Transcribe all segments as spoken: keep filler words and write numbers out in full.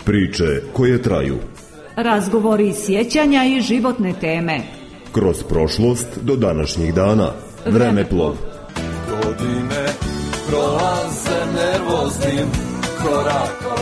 Priče koje traju. Razgovori, sjećanja i životne teme. Kroz prošlost do današnjih dana. Vremeplov. Godine prolaze nervoznim korakom.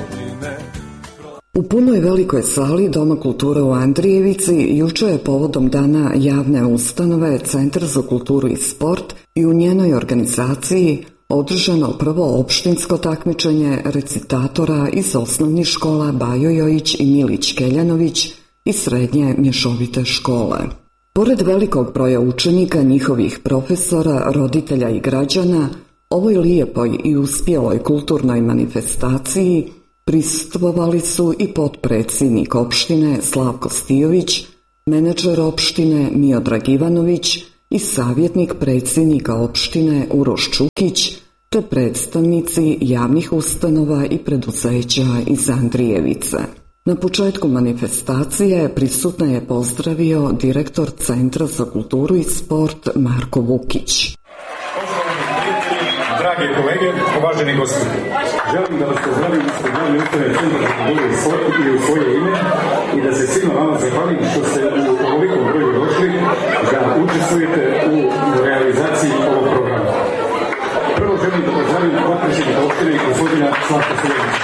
U punoj velikoj sali Doma kulture u Andrijevici juče je povodom dana javne ustanove Centar za kulturu i sport i u njenoj organizaciji održano prvo opštinsko takmičenje recitatora iz osnovnih škola Bajo Jojić i Milić Keljanović i srednje mješovite škole. Pored velikog broja učenika, njihovih profesora, roditelja i građana, ovoj lijepoj i uspjeloj kulturnoj manifestaciji prisustvovali su i potpredsjednik opštine Slavko Stijović, menadžer opštine Miodrag Ivanović i savjetnik predsjednika opštine Uroš Čukić, te predstavnici javnih ustanova i preduzeća iz Andrijevice. Na početku manifestacije prisutne je pozdravio direktor Centra za kulturu i sport Marko Vukić. Dragi kolege, uvaženi gosti, želim da vas pozdravim ispred javne ustanove Centra za kulturu i sport i u svoje ime i da se svima vama zahvalim što ste u ovolikom broju došli da učestvujete u realizaciji ovog programa. Prvo želim da pozdravim potpredsjednika opštine gospodina Slavka Stijovića,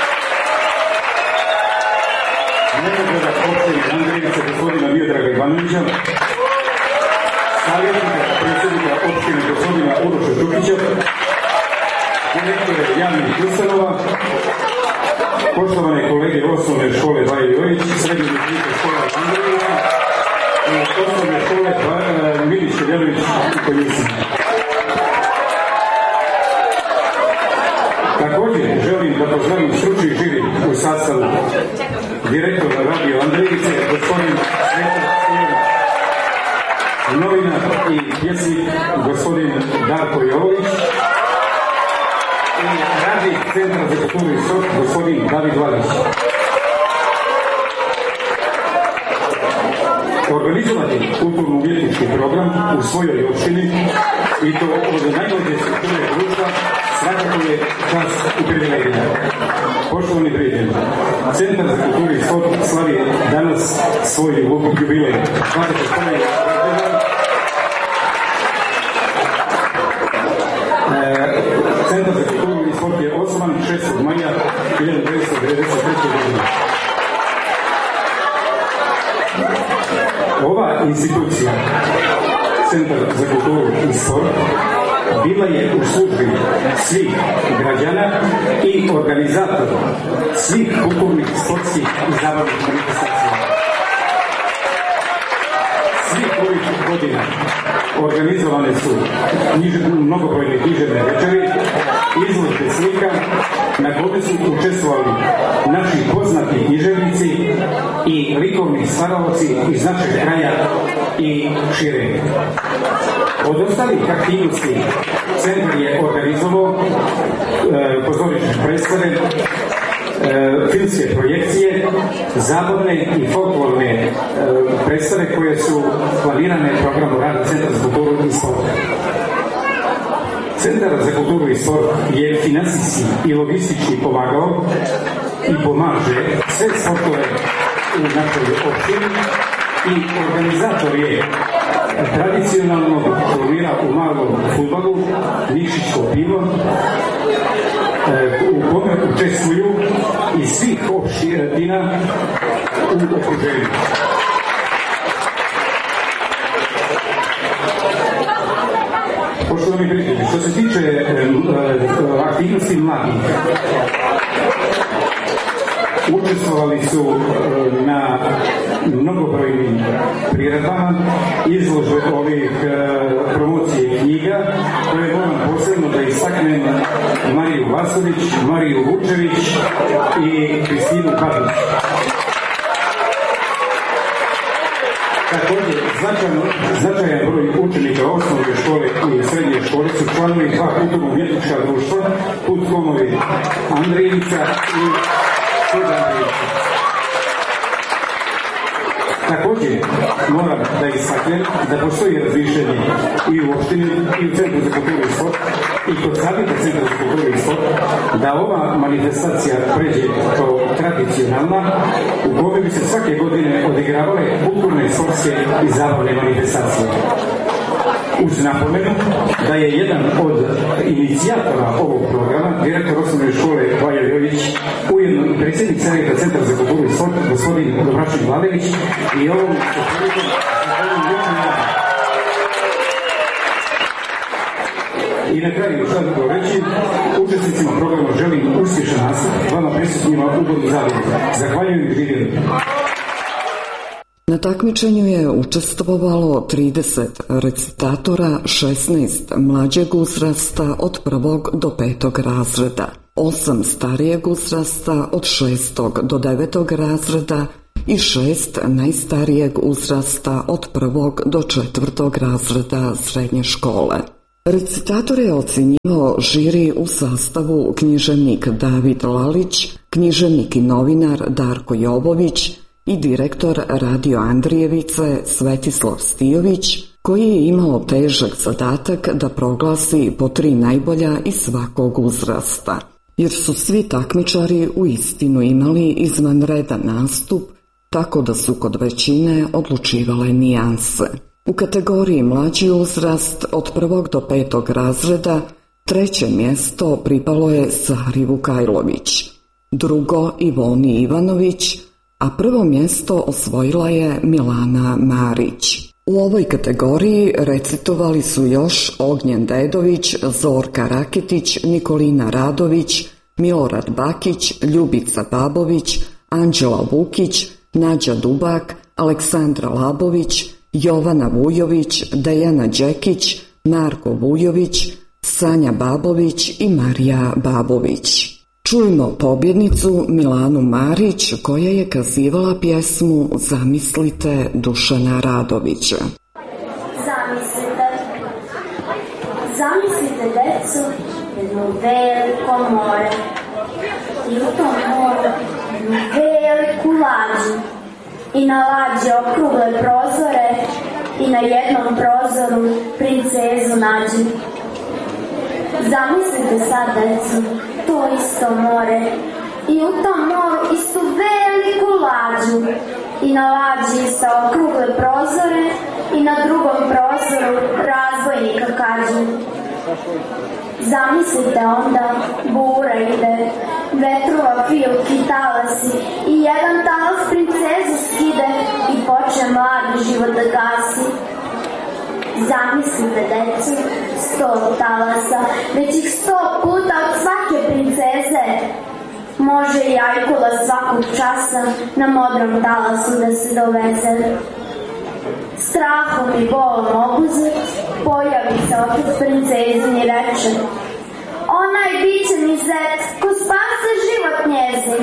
menadžera opštine Andrijevice gospodina Miodraga Ivanovića, savjetnika predsjednika opštine gospodina Uroša Čukića, direktore javnih ustanova, poštovane kolege osnovne škole Bajo Jojić, srednje mješovite škole Andrijevica i osnovne škole Milić Keljanović u Konjici. Također želim da pozdravim stručni žiri u sastavu direktora Radio Andrijevice, gospodin Svetar Stijović, novinar i pjesnik gospodin Darko Jovović i radnik Centra za kulturu i sport gospodin David Vladić. Organizovati kulturno-umjetnički program u svojoj opštini i to od najmlađe strukture društva svakako je čast i privilegija. Poštovani prijatelji, Centar za kulturu i sport slavi danas svoj jubilej. Svakako spomeni Centar za kulturu i sport je osnovan šestog maja hiljadu devetsto devedeset treće. godine. Ova institucija, Centar za kulturu i sport, bila je u službi svih građana i organizatora svih kulturnih, sportskih i zabavnih manifestacija. Svih ovih godina organizovane su mnogobrojne književne večeri, izložbe slika na kojoj su učestvovali naši poznati književnici i likovni stvaralaci iz našeg kraja i šire. Od ostalih aktivnosti Centar je organizovao e, pozorišne predstave, e, filmske projekcije, zabavne i folklorne e, predstave koje su planirane programom rada Centra za kulturu i sport. Centar za kulturu i sport je finansijski i logistički pomagao i pomaže sve sportove u našoj opštini i organizator je tradicionalnog turnira u malom fudbalu Nikšićko pivo u kome učestvuju iz svih opština u okruženju. Poštovani prijatelji, što se tiče aktivnosti mladih, učestvovali su na mnogobrojnim priredbama, izložbe ovih promocije knjiga, koje moram posebno da istaknem Mariju Vasović, Mariju Vučević i Kristinu Kapić. Također, značajan broj učenika osnovne škole i srednje škole su članovi dva kulturno-umjetnička društva, Putkomovi Andrijevica i Sud Andrijevica. Također, moram da istaknem da postoji razmišljanje i u opštini i u Centru za kulturu i sport i kod savjeta Centra za kulturu i sport da ova manifestacija pređe kao tradicionalna, u kojoj bi se svake godine odigravale kulturne, sportske i zabavne manifestacije. Uz napomenu da je jedan od inicijatora ovog programa, direktor osnovne škole Vaja Jović, ujedno i predsjednik Savjeta Centra za kulturu i sport, gospodin Dobračin Vladević, i ovom I na kraju, šta da to reći, učesnicima programa želim uspješan nastup, vama prisutnjima ugodnu zabavu. Zahvaljujem i živjeli. Na takmičenju je učestvovalo trideset recitatora, šesnaest mlađeg uzrasta od prvog do petog razreda, osam starijeg uzrasta od šestog do devetog razreda i šest najstarijeg uzrasta od prvog do četvrtog razreda srednje škole. Recitator je ocjenjivao žiri u sastavu književnik David Lalić, književnik i novinar Darko Jovović i direktor Radio Andrijevice Svetislav Stijović, koji je imao težak zadatak da proglasi po tri najbolja iz svakog uzrasta, jer su svi takmičari uistinu imali izvanredan nastup, tako da su kod većine odlučivale nijanse. U kategoriji mlađi uzrast od prvog do petog razreda treće mjesto pripalo je Sari Vukajlović, drugo Ivoni Ivanović, a prvo mjesto osvojila je Milana Marić. U ovoj kategoriji recitovali su još Ognjen Dedović, Zorka Raketić, Nikolina Radović, Milorad Bakić, Ljubica Babović, Anđela Vukić, Nađa Dubak, Aleksandra Labović, Jovana Vujović, Dejana Đekić, Marko Vujović, Sanja Babović i Marija Babović. Čujmo pobjednicu Milanu Marić koja je kazivala pjesmu Zamislite Dušana Radovića. Zamislite, zamislite decu jedno veliko more i u tom moru jednu veliku lađu i na lađi okrugle prozore i na jednom prozoru princezu nađi. Zamislite sad decu to isto more i u tom moru istu veliku lađu i na lađi isto okrugle prozore i na drugom prozoru razvojnika kađu. Zamislite onda bura ide, vetrova fijuki talasi i jedan talas princezu skide i poče mladi život da gasi. Zamislite decu sto talasa, već ih sto puta od svake princeze. Može i ajkula svakog časa na modrom talasu da se doveze. Strahom i bolom obuzet pojavi se opet princezin i reče: onaj biće mi zet ko spase život njezin.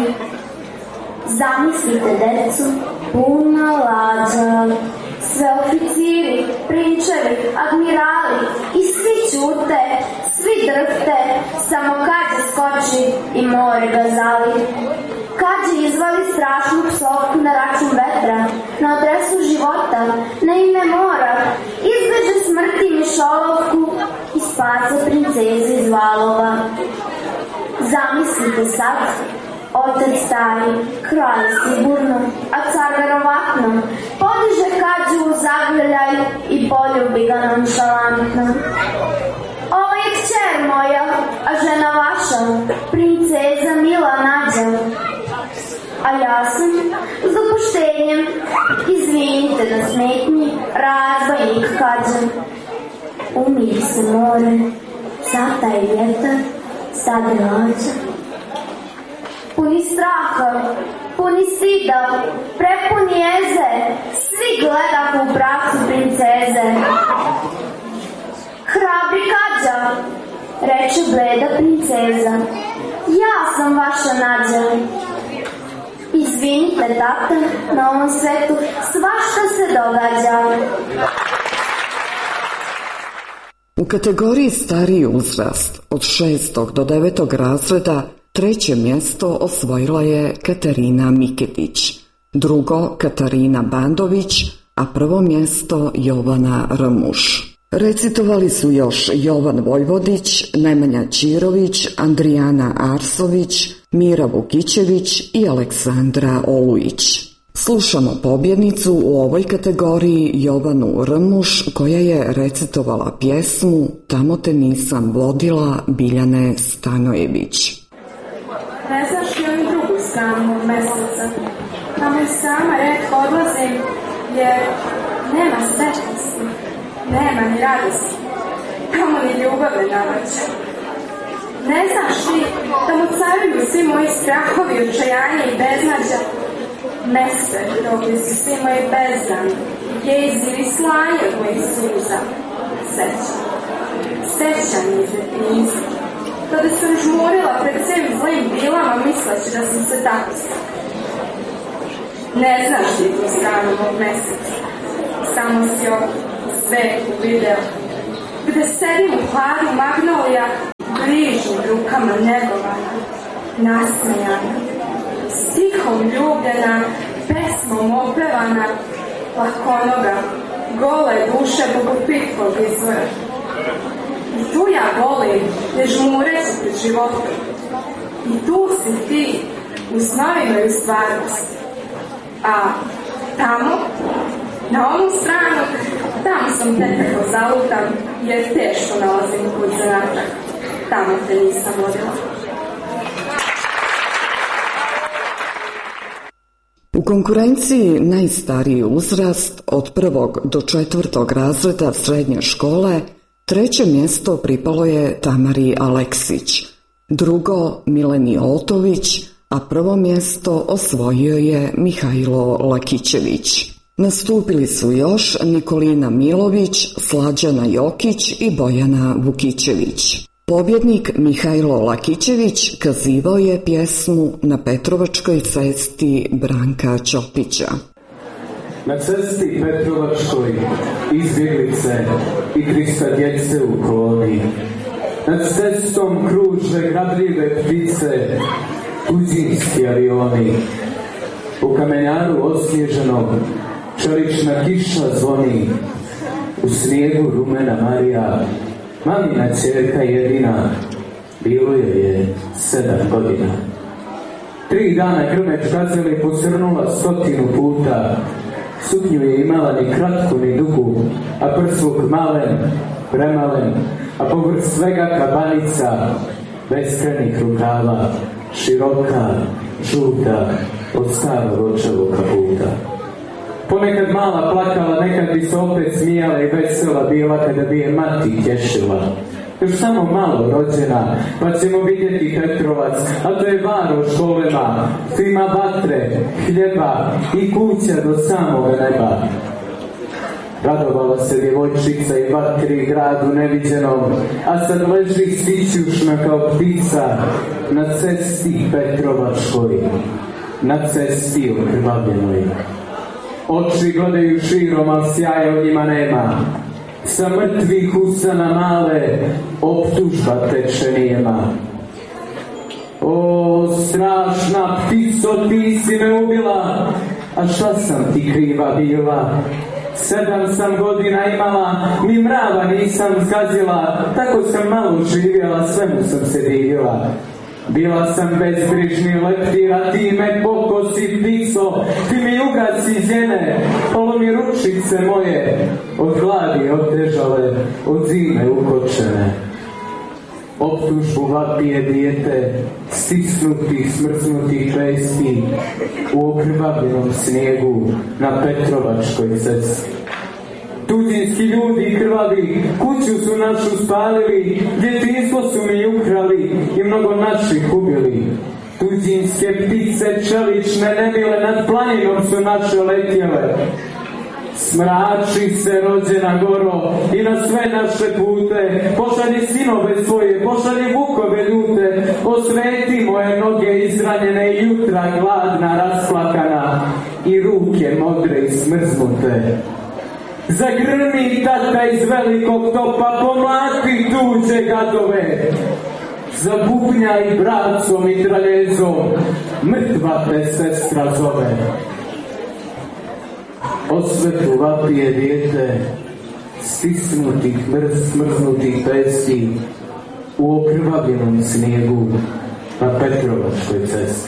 Zamislite decu, puna lađa, sve oficiri, prinčevi, admirali i svi ćute, svi drhte, samo Kađe skoči i more ga zali. Kađe izvali strašnu psovku na račun vetra, na adresu života, na ime mora, izbeže smrti mišolovku i spase princeze iz valova. Zamislite sad, otac stari, kralj sigurno, a car verovatno, podiže Kađu u zagrljaj i poljubi ga nonšalantno. Ovo je kćer moja, a žena vaša, princeza Mila Nađa. A ja sam, s dopuštenjem, izvinite na smetnji, razbojnik Kađa. Umiri se more, sata je vjetar, sada je lađa. Puni straha, puni stida, prepuni jeze, svi gledahu u pravcu princeze. Hrabri Kađa, reče bleda princeza, ja sam vaša Nađa. Izvinite, tata, na ovom svetu svašta se događa. U kategoriji stariji uzrast od šestog do devetog razreda treće mjesto osvojila je Katarina Miketić, drugo Katarina Bandović, a prvo mjesto Jovana Rmuš. Recitovali su još Jovan Vojvodić, Nemanja Ćirović, Andrijana Arsović, Mira Vukićević i Aleksandra Olujić. Slušamo pobjednicu u ovoj kategoriji Jovanu Rmuš, koja je recitovala pjesmu Tamo te nisam vodila Biljane Stanojević. Ne znaš li oni drugu stranu mog meseca, tamo i sama retko odlazim, jer nema sretnosti, nema ni radosti, tamo ni ljubave navađa. Ne znaš li da mu caruju svi moji strahovi, očajanje i beznađa, mese dogli su svi moji bezdani, jezi i slanje od mojih suza, seća, seća mi iz detinjstva, kada sam žmurila pred svim zlim bilama misleći da sam se tako stala. Ne znaš li tu stranu mog meseca, samo si ovdje svetu video, gde sedim u hladu magnolija, bližim rukama njegovana, nasmejana, stihom ljubljena, pesmom opevana, lakonoga, gole duše bogopitkog izvora. I tu ja volim, ne žmureći pred životom. I tu si ti, u snovima i u stvarnosti. A tamo, na onu stranu, tamo sam te tako zalutan, jer teško nalazim put za natrag. Tamo te nisam vodila. U konkurenciji najstariji uzrast od prvog do četvrtog razreda srednje škole treće mjesto pripalo je Tamari Aleksić, drugo Mileni Otović, a prvo mjesto osvojio je Mihajlo Lakićević. Nastupili su još Nikolina Milović, Slađana Jokić i Bojana Vukićević. Pobjednik Mihajlo Lakićević kazivao je pjesmu Na Petrovačkoj cesti Branka Ćopića. Na cesti Petrovačkoj izbjeglice i trista djece u koloni. Nad cestom kruže grabljive ptice, tuđinski avioni. U kamenjaru osnježenog čelična kiša zvoni. U snijegu rumena Marija, mamina ćerka jedina, bilo je je sedam godina. Tri dana grmeć gazeli posrnula stotinu puta, suknju je imala ni kratku ni dugu, a prsluk malen, premalen, a povrh svega kabanica, bez krenih rukava, široka, žuta, od starog očevog kaputa. Ponekad mala plakala, nekad bi se opet smijala i vesela bila kada bi je mati tješila. Još samo malo rođena, pa ćemo vidjeti Petrovac, a to je Varoš golema, ima vatre, hljeba i kuća do samoga neba. Radovala se djevojčica i vatri gradu neviđenom, a sad leži sićušna kao ptica na cesti Petrovačkoj, na cesti okrvavljenoj. Oči gledaju širom, ali sjaja od njima nema. Sa mrtvih usana male optužba teče nijema. O, strašna ptico, ti si me ubila, a šta sam ti kriva bila? Sedam sam godina imala, ni mrava nisam zgazila, tako sam malo živjela, svemu sam se divila. Bila sam bezbrižni leptir, a ti me pokosi ptico, ti mi ugasi žene, polomi ručice moje, od gladi otežale, od zime ukočene. Optužbu vapije dijete, stisnutih, smrznutih vesti, u okrvavljenom snijegu na Petrovačkoj cesti. Tuđinski ljudi krvavi, kuću su našu spalili, djetinjstvo su mi ukrali i mnogo naših ubili. Tuđinske ptice čelične nemile nad planinom su naše letjele. Smrači se rođena goro i na sve naše pute, pošalji sinove svoje, pošalji vukove ljute, osveti moje noge izranjene i jutra gladna, rasplakana i ruke modre i smrznute. Zagrmi tata iz velikog topa, pomlati tuđe gadove, zabubnjaj bracom i traljezom, mrtva te sestra zove. Osvetu vapije dijete, stisnutih, mrznutih pesti u okrvavljenom snijegu na Petrovačkoj cesti.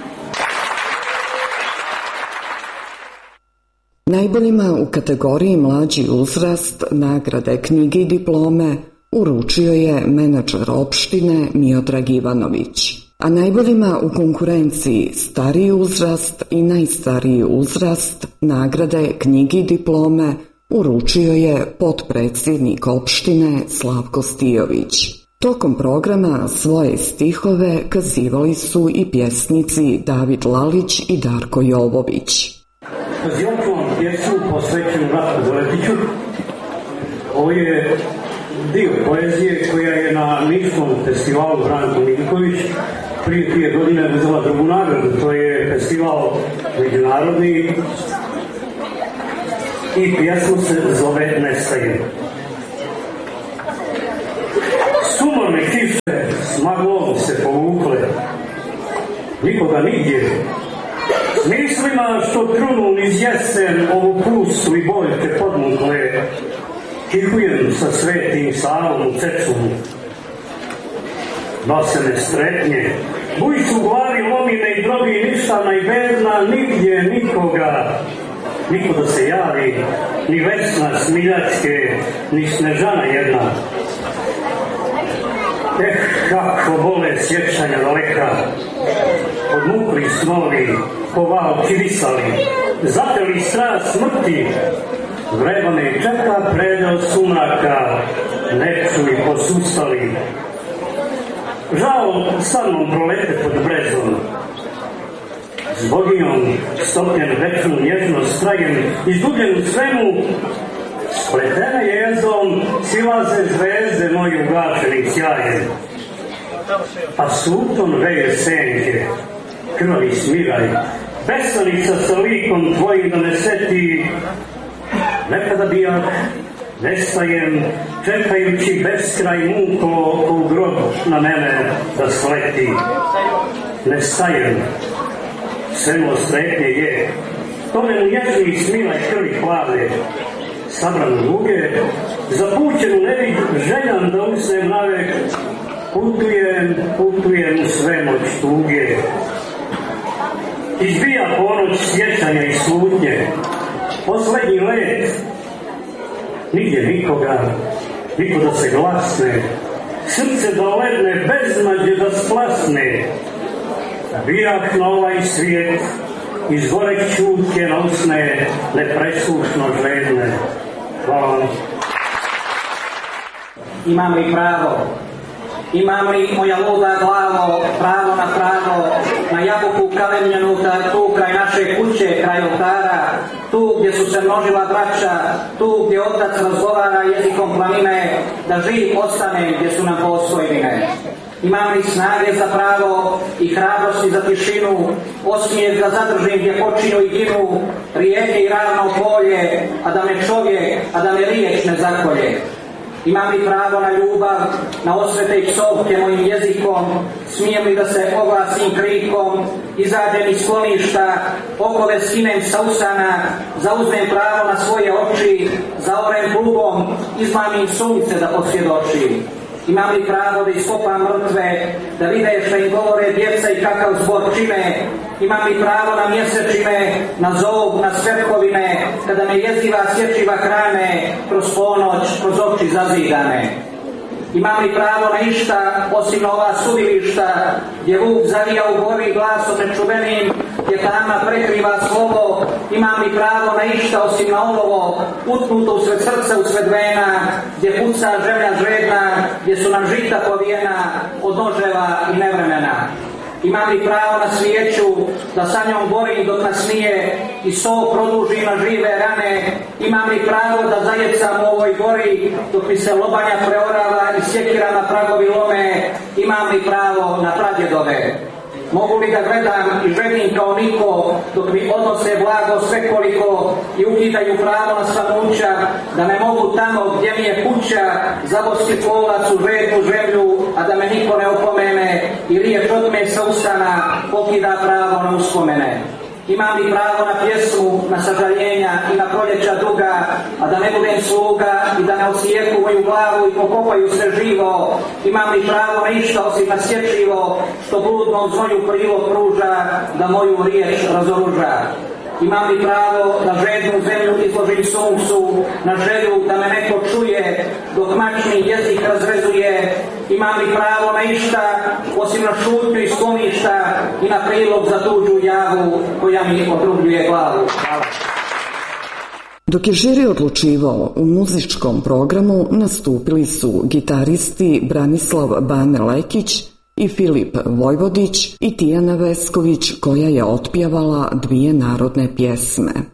Najboljima u kategoriji mlađi uzrast nagrade knjige i diplome uručio je menadžer opštine Miodrag Ivanović, a najboljima u konkurenciji stariji uzrast i najstariji uzrast nagrade knjige i diplome uručio je potpredsjednik opštine Slavko Stijović. Tokom programa svoje stihove kazivali su i pjesnici David Lalić i Darko Jovović. Kazivat ću vam pjesmu posvećenu Ratku Doletiću. Ovo je dio poezije koja je na Niškom festivalu Branko Miljković prije dvije godine uzela drugu nagradu. To je festival međunarodni i pjesma se zove Nestaje. Sumorne kiše s maglom se povukle, nikoga nigdje. Mislima što trunu niz jesen ovu pustu i boljke podmukle, kihujem sa svetim Savom u Cečunu. Nose me stretnje, bujicu u glavi lomine i drogi, ništa najbezna, nigdje nikoga. Niko da se javi, ni Vesna Smiljacke, ni Snežana jedna. Eh, kako bole sjećanja daleka, odmukli snovi, ko val kirisali, zapeli strast smrti, vreba me čeka predel sumraka, ne čuj posustali. Žal sa mnom prolete pod brezom, s boginjom stopljen večnu nježnost trajem, izgubljen u svemu, spletene jezom silaze zvezde moji ugašenim sjajem. A suton veje senke, krvavi smiraj, besanica sa likom tvojim da ne seti. Nekada bijak, nestajem, čekajući beskraj muko u grob na mene da sleti. Nestajem, svemo sretnje je, tome mu ježni smilaj krvi plave, sabran ruge, zapućen u nevid, željan da usnem navek, putujem, putujem u svemoć tuge. Izbija ponoć sjećanja i slutnje, poslednji let, nigdje nikoga, niko da se glasne, srce da ledne, beznađe da splasne. Bijak na ovaj svijet, iz gorek čutke na usne, nepresušno žedne. Hvala vam. Imam li pravo, imam li moja luda glavo, pravo na pravo, na jabuku kalemljenu tu kraj naše kuće, kraj oltara, tu gdje su se množila braća, tu gdje otac razgovara jezikom planine, da živ ostane gdje su nam postojbine. Imam li snage za pravo i hrabrosti za tišinu, osmijeh da zadržim gdje počinju i ginu, rijeke i ravno polje, a da me čovjek, a da me riječ ne zakolje. Imam li pravo na ljubav, na osvete i psovke mojim jezikom, smijem li da se oglasim krikom, izađem iz skloništa, okove skinem sa usana, zauzmem pravo na svoje oči, zaorem plugom, izmamim sunce da posvjedoči. Imam li pravo da iskopam mrtve, da vide što im govore djeca i kakav zbor čine? Imam li pravo na mjesečine, na zov, na svetkovine, kada me jeziva sječiva hrane, kroz ponoć, kroz oči zazidane? Imam li pravo na išta, osim na ova sudilišta, gdje vuk zavija u gori glasom nečuvenim, gdje tama prekriva slovo? Imam li pravo na išta, osim na olovo, utnuto usred srca, usred vena, gdje puca želja žedna, gdje su nam žita povijena od noževa i nevremena? Imam li pravo na svijeću, da sa njom borim dok nas nije i so produži na žive rane? Imam li pravo da zajecam u ovoj gori dok mi se lobanja preorava i sjekira na pragovi lome? Imam li pravo na pradjedove? Mogu li da gledam i želim kao niko dok mi odnose blago svekoliko i ukidaju pravo na samuća, da ne mogu tamo gdje mi je kuća zabosti kolac u žednu žemlju, a da me niko ne opomene i riječ od me sa ustana pokida pravo na uspomene? Imam li pravo na pjesmu, na sažaljenja i na proljeća duga, a da ne budem sluga i da ne osijeku moju glavu i pokopaju sve živo? Imam li pravo na išta osim na sječivo, što bludnom znoju prilog pruža, da moju riječ razoruža? Imam li pravo da žednu zemlju izložim suncu, na želju da me neko čuje, dok mačni jezik razrezuje? Imam li pravo na išta, osim na šutnju i skloništa i na prilog za tuđu javu koja mi otrubljuje glavu? Dok je žiri odlučivao, u muzičkom programu nastupili su gitaristi Branislav Bane Lekić i Filip Vojvodić i Tijana Vesković, koja je otpjevala dvije narodne pjesme.